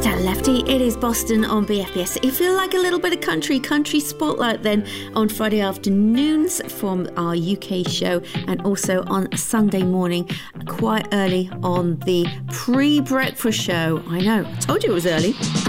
Lefty. It is Boston on BFBS. You feel like a little bit of country spotlight then on Friday afternoons from our UK show, and also on Sunday morning quite early on the pre-breakfast show. I know, I told you it was early.